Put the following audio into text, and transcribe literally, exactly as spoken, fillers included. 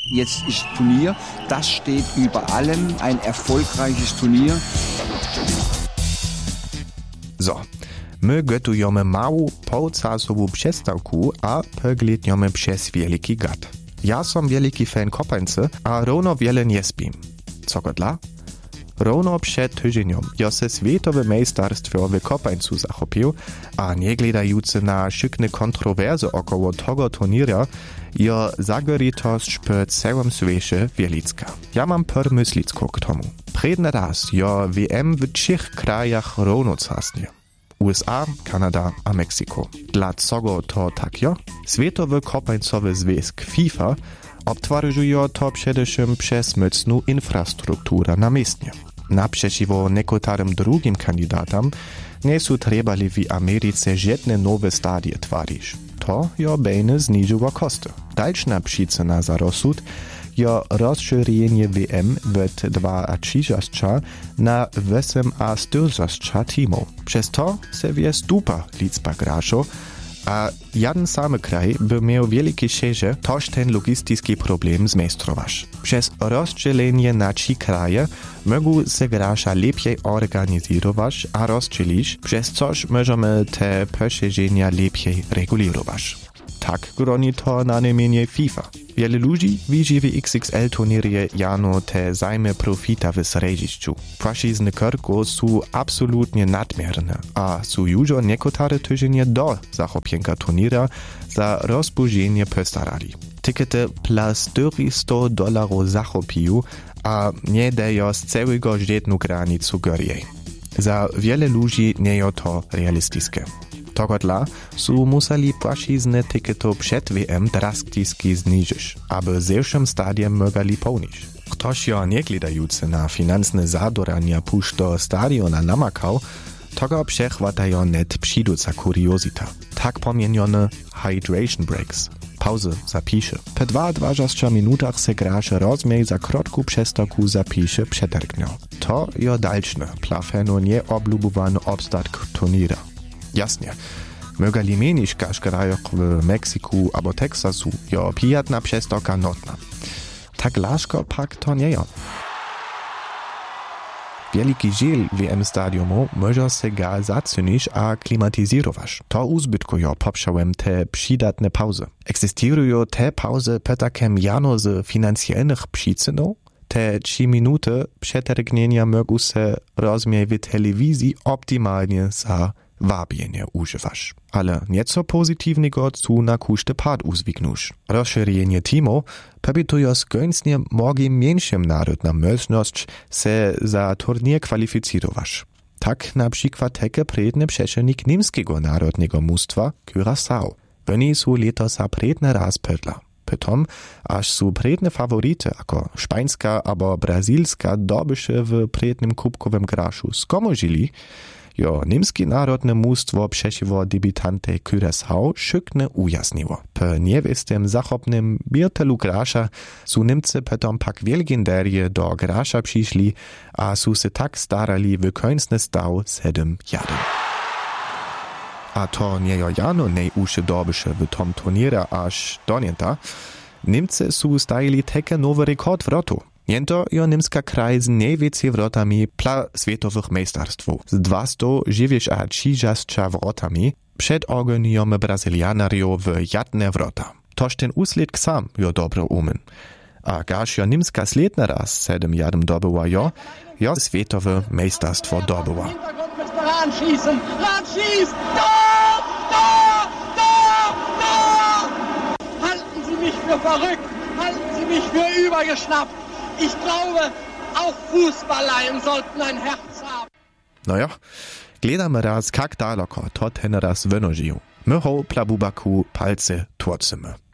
Jetzt ist Turnier, das steht über allem, ein erfolgreiches Turnier. So, my gotujemy mału, półczasową przestawku, a poglądamy przez wielki gad. Ja som wielki fan kopańcy, a równo wiele nie spim. Co go dla? Równo przed tydzieniem ja se światowe majsterstwo w kopańcu zachopił, a nie gledający na szykne kontrowersje około tego turnieja, ja zagorytość po całym świecie wielicka. Ja mam permyslicko k tomu. Przedny raz ja W M w trzech krajach równo casnie. U S A, Kanada a Meksiko. Dla czego to tak jo? Światowy kopańcowy związek FIFA obtwarzyło to przede wszystkim przez mocną infrastrukturę na miejscu. Naprzeciwo niekotarym drugim kandydatom nie są trebali w Ameryce żadne nowe stadie tworzyć. To jo bejne zniżyło koszty. Dalsza przyczyna za rozsud jo rozszerzenie W M od dwudziestu na osiem a czterdziestu teamów. Przez to se wie stupa liczba graczy, a jeden samy kraj by miał wielkie szczęście, toż ten logistyczny problem zmejstrować. Przez rozdzielenie na trzy kraje mogą se gracze lepiej organizować a rozdzielić, przez coś możemy te posiedzenia lepiej regulować. Tak groni to na imieniu FIFA. Wiele ludzi widzi w X X L turnierie jano te zajme profita w središću. Płaszczyzny korku są absolutnie nadmierne, a są już niektóre tygodnie do zachopienka turniera za rozbudzenie postarali. Tykety plus czterysta dolarów zachopił, a nie dają z całego żadną granicę góry. Za wiele ludzi nie jest to realistyczne. Tego dla są museli płaszczyzny tyketów przed W M drastycznie zniżyć, aby zewszym stadiem mogli pełnić. Ktoś jo nie gledający na finansne zadorania pusz do stadiona namakał, tego przechwatają net przyduca kuriozita. Tak pomienione hydration breaks. Pauzy zapisze. Po dwudziestu minutach se gracze rozmiej za krótką przestawkę zapisze przetargnią. To jo dalszne, plafeno nieoblubowany obstatk turniera. Jasnie, mogali menić każ krajach w Meksyku albo Teksasu, jo pijatna przestawka notna. Tak laszko pak to nie jo. Wielki dziel W M stadiumu może se ga zaczynić a klimatyzować. To uzbytkują poprzałem te przydatne pauzy. Egzystują te pauzy po takim jano z finansjalnych przyczynów? Te trzy minuty przetargnienia mogą se rozmiej w telewizji optymalnie za wabienie używasz. Ale nieco pozytywnego tu na kuszty pad uzwiknusz. Rozszerzenie teamu pobytuje skończnie mogę mniejszym narodna możliwość se za turnier kwalificować. Tak na przykład takie predny przeciwnik niemskiego narodnego mustwa Curaçao. Oni są letos a predny raz pedla. Potom, aż są predne faworyty, jako szpańska albo brazylska dobysze w prednym kubkowym graszu skomożyli, jo niemskie narodne mustwo przeciwko debiutante Curaçao szykne ujasniło. Po niewiestym zachopnym biertelu grasza są Niemcy potom pak wielgendarie do grasza przyszli, a są se tak starali w końcny stał sedem jeden. A to nie jo jano najuższe dobysze w tom turniera aż do nienta. Niemcy są stajili takie nowy rekord w rotu. Jento jo niemska kraj z najwięcej wrotami pla światowych majsterstwów. Z dwieście dziewięćdziesięciu wrotami przed ogoniem Brazylianariów w jadne wrota. Toż ten usledk sam jo dobro umen. A gaż jo niemska sledna raz sedem jeden dobyła jo, jo światowe majsterstwo dobyła. Ranschießen! Ranschießt! Tor! Tor! Tor! Tor! Halten Sie mich für verrückt! Halten Sie mich für übergeschnappt! Ich glaube, auch Fußballleien sollten ein Herz haben. Naja, gledamy raz, jak daleko to ten raz wynożył. My ho plabubaku palce tłoczymy.